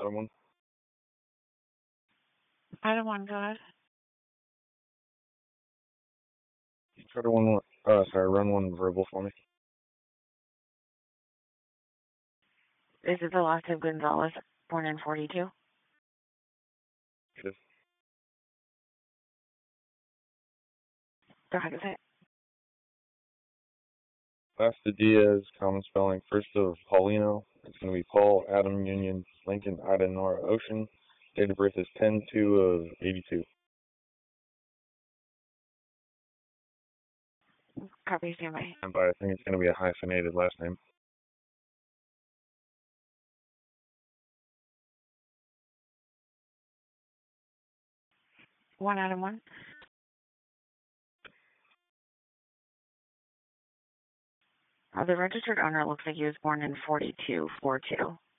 Item 1. Item 1, go ahead. Try to run one verbal for me. Is it the last of Gonzalez, born in 42? It is. Go ahead with it. Last of Diaz, common spelling. First of Paulino. It's going to be Paul, Adam, Union, Lincoln, Ida, Nora, Ocean. Date of birth is 10/2 of 82. Copy, stand by. And I think it's going to be a hyphenated last name. Item 1. The registered owner looks like he was born in 42, 4-2.